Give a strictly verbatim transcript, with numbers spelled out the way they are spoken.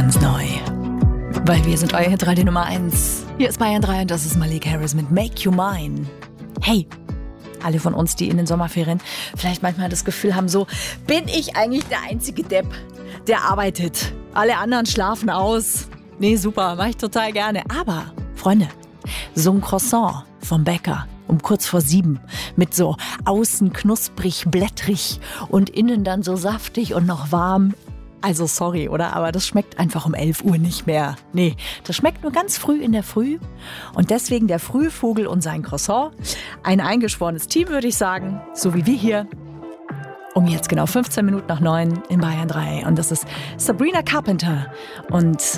ganz neu. Weil wir sind euer Hitradio Nummer eins. Hier ist Bayern drei und das ist Malik Harris mit Make You Mine. Hey, alle von uns, die in den Sommerferien vielleicht manchmal das Gefühl haben, so, bin ich eigentlich der einzige Depp, der arbeitet? Alle anderen schlafen aus. Nee, super, mach ich total gerne. Aber, Freunde, so ein Croissant vom Bäcker um kurz vor sieben mit so außen knusprig, blättrig und innen dann so saftig und noch warm. Also sorry, oder? Aber das schmeckt einfach um elf Uhr nicht mehr. Nee, das schmeckt nur ganz früh in der Früh. Und deswegen der Frühvogel und sein Croissant. Ein eingeschworenes Team, würde ich sagen. So wie wir hier. Um jetzt genau fünfzehn Minuten nach neun in Bayern drei. Und das ist Sabrina Carpenter und